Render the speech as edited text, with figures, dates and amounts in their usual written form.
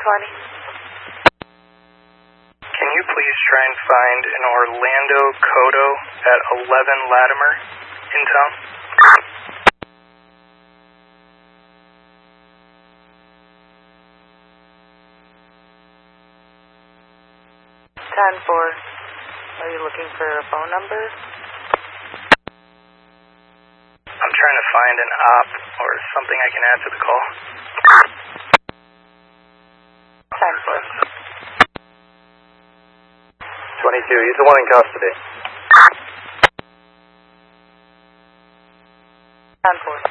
Can you please try and find an Orlando Codo at 11 Latimer in town? Are you looking for a phone number? I'm trying to find an op or something I can add to the call. 22, he's the one in custody. 10-4.